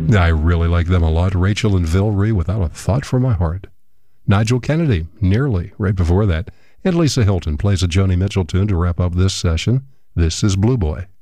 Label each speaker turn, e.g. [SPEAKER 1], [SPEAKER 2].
[SPEAKER 1] I really like them a lot. Rachel and Vilry, Without a Thought for My Heart. Nigel Kennedy, Nearly, right before that. And Lisa Hilton plays a Joni Mitchell tune to wrap up this session. This is Blue Boy.